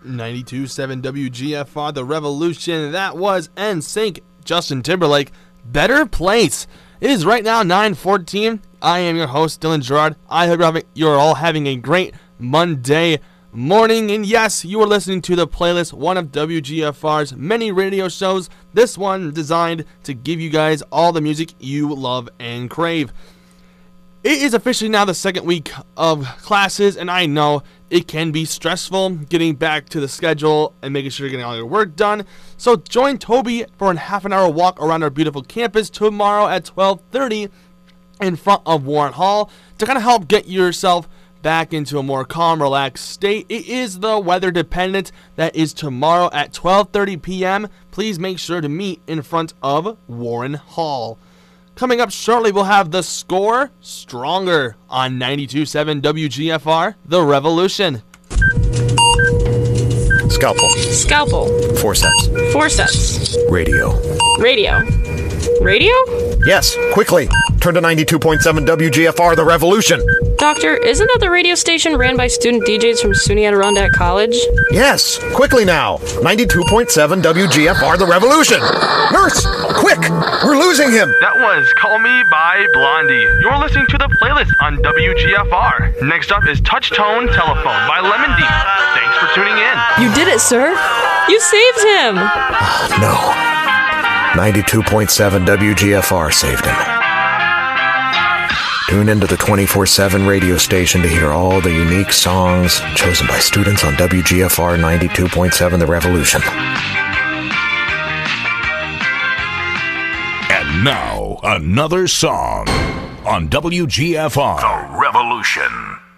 92.7 WGFR, The Revolution. That was NSYNC, Justin Timberlake, Better Place. It is right now 9:14. I am your host, Dylan Gerard. I hope you're all having a great Monday morning. And yes, you are listening to the playlist, one of WGFR's many radio shows. This one designed to give you guys all the music you love and crave. It is officially now the second week of classes, and I know it can be stressful getting back to the schedule and making sure you're getting all your work done. So join Toby for a half an hour walk around our beautiful campus tomorrow at 12:30 in front of Warren Hall to kind of help get yourself back into a more calm, relaxed state. It is the weather dependent. That is tomorrow at 12:30 p.m. Please make sure to meet in front of Warren Hall. Coming up shortly, we'll have The Score, Stronger, on 92.7 WGFR, The Revolution. Scalpel. Scalpel. Forceps. Forceps. Radio. Radio. Radio? Yes, quickly. Turn to 92.7 WGFR, The Revolution. Doctor, isn't that the radio station ran by student DJs from SUNY Adirondack College? Yes, quickly now. 92.7 WGFR, The Revolution. Nurse, quick! We're losing him. That was Call Me by Blondie. You're listening to the playlist on WGFR. Next up is Touch Tone Telephone by Lemon Deep. Thanks for tuning in. You did it, sir. You saved him. No. 92.7 WGFR saved him. Tune into the 24/7 radio station to hear all the unique songs chosen by students on WGFR 92.7 The Revolution. And now, another song on WGFR. The Revolution.